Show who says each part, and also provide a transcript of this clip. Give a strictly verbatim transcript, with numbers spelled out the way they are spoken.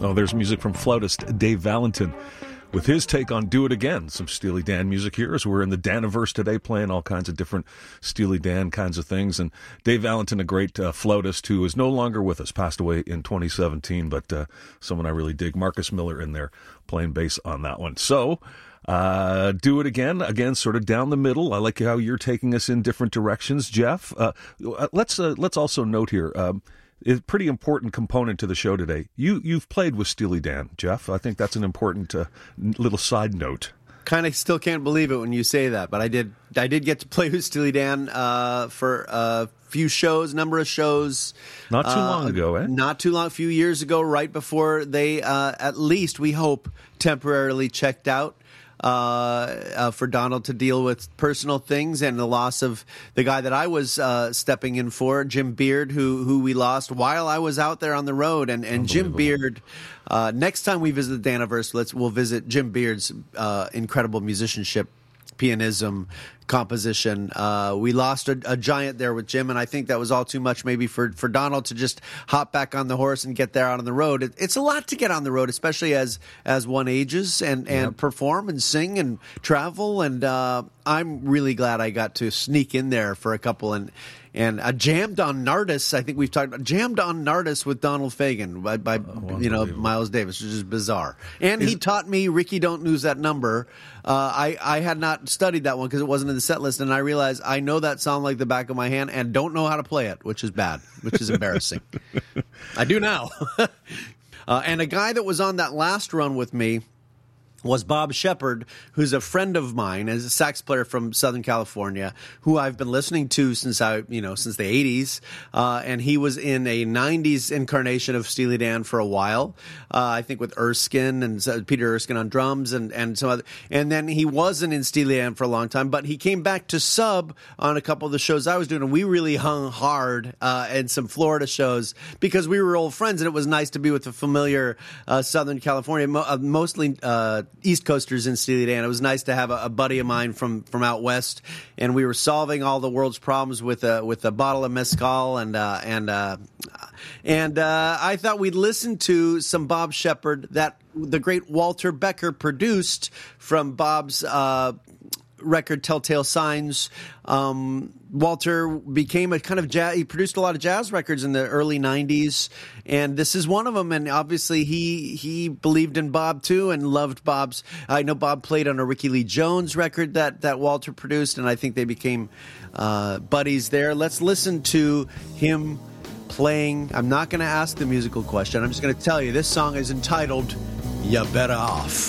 Speaker 1: Oh, there's music from flautist Dave Valentin with his take on Do It Again. Some Steely Dan music here as we're in the Daniverse today, playing all kinds of different Steely Dan kinds of things. And Dave Valentin, a great uh, flautist who is no longer with us, passed away in twenty seventeen, but uh, someone I really dig. Marcus Miller in there playing bass on that one. So, uh, Do It Again, again, sort of down the middle. I like how you're taking us in different directions, Jeff. Uh, let's uh, let's also note here, um, is a pretty important component to the show today. You, you've played with Steely Dan, Jeff. I think that's an important uh, little side note.
Speaker 2: Kind of still can't believe it when you say that, but I did I did get to play with Steely Dan uh, for a few shows, number of shows.
Speaker 1: Not too
Speaker 2: uh,
Speaker 1: long ago, eh?
Speaker 2: Not too long, a few years ago, right before they, uh, at least we hope, temporarily checked out. Uh, uh, for Donald to deal with personal things and the loss of the guy that I was uh, stepping in for, Jim Beard, who who we lost while I was out there on the road. And, and Jim Beard, uh, next time we visit the Daniverse, let's we'll visit Jim Beard's uh, incredible musicianship, pianism, composition. Uh, we lost a, a giant there with Jim, and I think that was all too much maybe for, for Donald to just hop back on the horse and get there out on the road. It, it's a lot to get on the road, especially as as one ages and, and yep. perform and sing and travel. And uh, I'm really glad I got to sneak in there for a couple and and I jammed on Nardis. I think we've talked about jammed on Nardis with Donald Fagen by, by oh, you know Miles Davis, which is bizarre. And is, he taught me Ricky Don't Lose That Number. Uh, I I had not studied that one because it wasn't in the set list, and I realized I know that song like the back of my hand and don't know how to play it, which is bad, which is embarrassing. I do now. uh, and a guy that was on that last run with me was Bob Shepard, who's a friend of mine, as a sax player from Southern California, who I've been listening to since I, you know, since the eighties. Uh, and he was in a nineties incarnation of Steely Dan for a while. Uh, I think with Erskine and uh, Peter Erskine on drums and, and some other, and then he wasn't in Steely Dan for a long time, but he came back to sub on a couple of the shows I was doing, and we really hung hard, uh, in some Florida shows because we were old friends, and it was nice to be with a familiar, uh, Southern California, mo- uh, mostly, uh, East Coasters in Steely Dan. It was nice to have a, a buddy of mine from, from out west, and we were solving all the world's problems with a with a bottle of mezcal, and uh, and uh, and uh, I thought we'd listen to some Bob Shepard that the great Walter Becker produced from Bob's uh, record Telltale Signs. Um, Walter became a kind of jazz, he produced a lot of jazz records in the early nineties, and this is one of them. And obviously he, he believed in Bob too and loved Bob's. I know Bob played on a Ricky Lee Jones record that, that Walter produced, and I think they became, uh, buddies there. Let's listen to him playing. I'm not going to ask the musical question. I'm just going to tell you this song is entitled You Better Off.